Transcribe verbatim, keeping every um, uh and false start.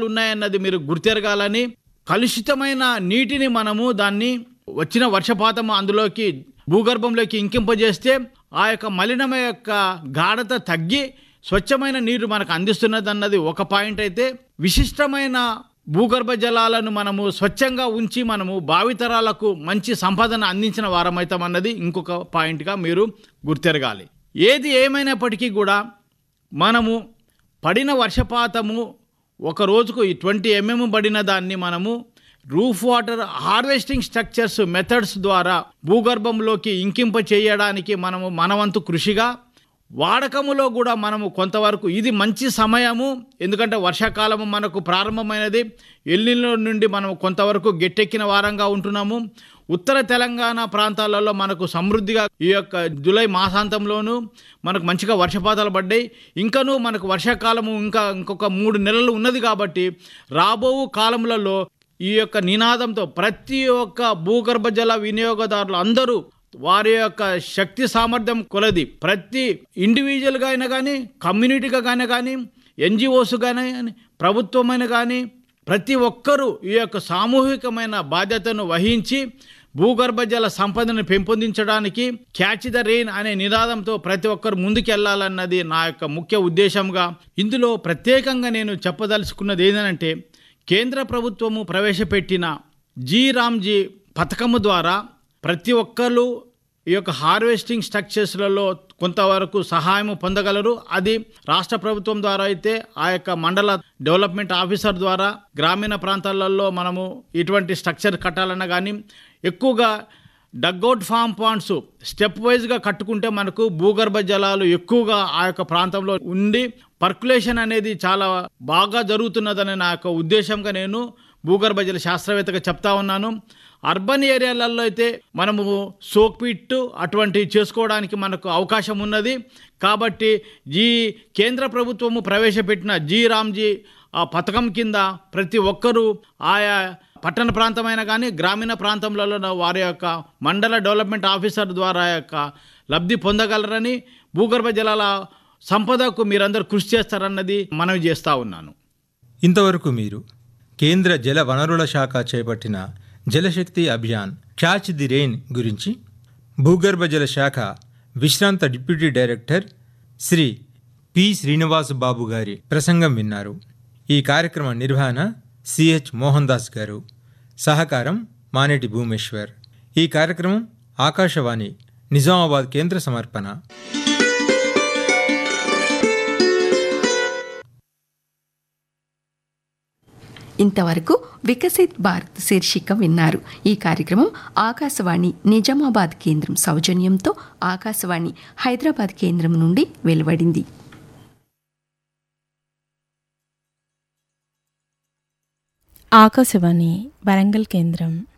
ఉన్నాయన్నది మీరు గుర్తెరగాలని, కలుషితమైన నీటిని మనము దాన్ని వచ్చిన వర్షపాతం అందులోకి భూగర్భంలోకి ఇంకింపజేస్తే ఆ యొక్క మలినం యొక్క గాఢత తగ్గి స్వచ్ఛమైన నీరు మనకు అందిస్తున్నది అన్నది ఒక పాయింట్ అయితే, విశిష్టమైన భూగర్భ జలాలను మనము స్వచ్ఛంగా ఉంచి మనము భావితరాలకు మంచి సంపదను అందించిన వారమవుతామన్నది ఇంకొక పాయింట్గా మీరు గుర్తెరగాలి. ఏది ఏమైనప్పటికీ కూడా మనము పడిన వర్షపాతము ఒక రోజుకు ట్వంటీ ఎంఎం పడిన దాన్ని మనము roof water harvesting structures methods ద్వారా భూగర్భంలోకి ఇంకింప చేయడానికి మనము మనవంతు కృషిగా, వాడకములో కూడా మనము కొంతవరకు ఇది మంచి సమయము, ఎందుకంటే వర్షాకాలము మనకు ప్రారంభమైనది, ఎల్నినో నుండి మనం కొంతవరకు గట్టెక్కిన వారంగా ఉంటున్నాము. ఉత్తర తెలంగాణ ప్రాంతాలలో మనకు సమృద్ధిగా ఈ యొక్క జూలై మాసాంతంలోనూ మనకు మంచిగా వర్షపాతాలు పడ్డాయి. ఇంకనూ మనకు వర్షాకాలము ఇంకా ఇంకొక మూడు నెలలు ఉన్నది కాబట్టి రాబో కాలములలో ఈ యొక్క నినాదంతో ప్రతి ఒక్క భూగర్భ జల వినియోగదారులు అందరూ వారి యొక్క శక్తి సామర్థ్యం కొలది ప్రతి ఇండివిజువల్గా అయినా కానీ, కమ్యూనిటీగా కానీ కానీ ఎన్జిఓస్ కానీ ప్రభుత్వమైన కానీ ప్రతి ఒక్కరూ ఈ యొక్క సామూహికమైన బాధ్యతను వహించి భూగర్భ జల సంపదను పెంపొందించడానికి క్యాచ్ ద రెయిన్ అనే నినాదంతో ప్రతి ఒక్కరు ముందుకెళ్లాలన్నది నా యొక్క ముఖ్య ఉద్దేశంగా, ఇందులో ప్రత్యేకంగా నేను చెప్పదలుచుకున్నది ఏంటంటే, కేంద్ర ప్రభుత్వము ప్రవేశపెట్టిన జీ రామ్జీ పథకము ద్వారా ప్రతి ఒక్కరు ఈ యొక్క హార్వెస్టింగ్ స్ట్రక్చర్స్లలో కొంతవరకు సహాయం పొందగలరు. అది రాష్ట్ర ప్రభుత్వం ద్వారా అయితే ఆ యొక్క మండల డెవలప్మెంట్ ఆఫీసర్ ద్వారా గ్రామీణ ప్రాంతాలలో మనము ఇటువంటి స్ట్రక్చర్ కట్టాలన్నా కానీ, ఎక్కువగా డగ్అవుట్ ఫామ్ పాండ్స్ స్టెప్ వైజ్గా కట్టుకుంటే మనకు భూగర్భ జలాలు ఎక్కువగా ఆ యొక్క ప్రాంతంలో ఉండి పర్కులేషన్ అనేది చాలా బాగా జరుగుతున్నదని నా యొక్క ఉద్దేశంగా నేను భూగర్భ జల శాస్త్రవేత్తగా చెప్తా ఉన్నాను. అర్బన్ ఏరియాలలో అయితే మనము సోక్ పిట్ అటువంటివి చేసుకోవడానికి మనకు అవకాశం ఉన్నది. కాబట్టి ఈ కేంద్ర ప్రభుత్వము ప్రవేశపెట్టిన జీ రామ్జీ ఆ పథకం కింద ప్రతి ఒక్కరూ ఆయా పట్టణ ప్రాంతమైన కానీ గ్రామీణ ప్రాంతంలో వారి యొక్క మండల డెవలప్మెంట్ ఆఫీసర్ ద్వారా యొక్క లబ్ధి పొందగలరని, భూగర్భ జలాల సంపదకు మీరందరూ కృషి చేస్తారన్నది మనవి చేస్తూ ఉన్నాను. ఇంతవరకు మీరు కేంద్ర జల వనరుల శాఖ చేపట్టిన జలశక్తి అభియాన్ క్యాచ్ ది రెయిన్ గురించి భూగర్భ జల శాఖ విశ్రాంత deputy director Shri P Srinivas బాబు గారి ప్రసంగం విన్నారు. ఈ కార్యక్రమ నిర్వహణ సిహెచ్ మోహన్ దాస్ గారు, సహకారం మానేటి భూమేశ్వర్. ఈ కార్యక్రమం ఆకాశవాణి నిజామాబాద్ కేంద్ర సమర్పణ. ఇంతవరకు వికసిత్ భారత్ శీర్షిక విన్నారు. ఈ కార్యక్రమం ఆకాశవాణి నిజామాబాద్ కేంద్రం సౌజన్యంతో ఆకాశవాణి హైదరాబాద్ కేంద్రం నుండి వెలువడింది. ఆకాశవాణి వరంగల్ కేంద్రం.